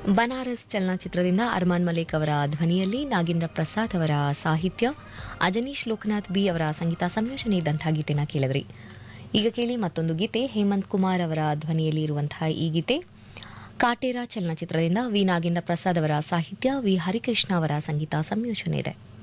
ಬನಾರಸ್ ಚಲನಚಿತ್ರದಿಂದ ಅರ್ಮಾನ್ ಮಲಿಕ್ ಅವರ ಧ್ವನಿಯಲ್ಲಿ ನಾಗೇಂದ್ರ ಪ್ರಸಾದ್ ಅವರ ಸಾಹಿತ್ಯ, ಅಜನೀಶ್ ಲೋಕನಾಥ್ ಬಿ ಅವರ ಸಂಗೀತ ಸಂಯೋಜನೆ ಇದ್ದಂತಹ ಗೀತೆನ ಕೇಳಿದ್ರಿ. ಈಗ ಕೇಳಿ ಮತ್ತೊಂದು ಗೀತೆ. ಹೇಮಂತ್ ಕುಮಾರ್ ಅವರ ಧ್ವನಿಯಲ್ಲಿ ಇರುವಂತಹ ಈ ಗೀತೆ ಕಾಟೇರ ಚಲನಚಿತ್ರದಿಂದ ವಿ ನಾಗೇಂದ್ರ ಪ್ರಸಾದ್ ಅವರ ಸಾಹಿತ್ಯ, ವಿ ಹರಿಕೃಷ್ಣ ಅವರ ಸಂಗೀತ ಸಂಯೋಜನೆ ಇದೆ.